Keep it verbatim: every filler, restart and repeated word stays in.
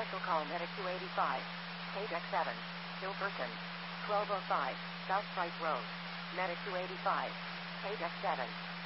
Special call Medic two eighty-five. Page X seven. Still person. twelve oh five. South Price Road. Medic two eighty-five. Page X seven.